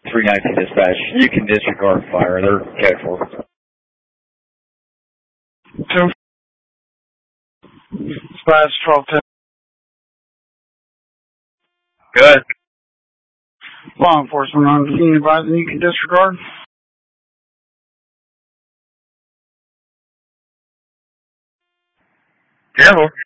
319 dispatch. You can disregard fire. They're cared for. 2 dispatch 1210. Good. Law enforcement on scene advising you can disregard. Careful.